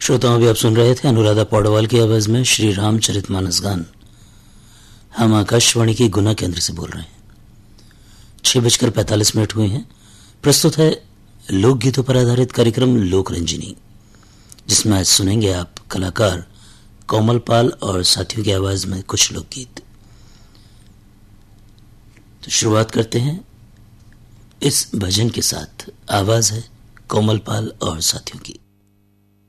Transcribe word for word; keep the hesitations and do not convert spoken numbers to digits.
श्रोताओं, भी आप सुन रहे थे अनुराधा पौडवाल की आवाज में श्री रामचरितमानस गान। हम आकाशवाणी की गुना केंद्र से बोल रहे हैं। छह बजकर पैंतालीस मिनट हुए हैं। प्रस्तुत है लोकगीतों पर आधारित कार्यक्रम लोक रंजिनी, जिसमें आज सुनेंगे आप कलाकार कोमल पाल और साथियों की आवाज में कुछ लोकगीत। तो शुरुआत करते हैं इस भजन के साथ। आवाज है कोमल पाल और साथियों की।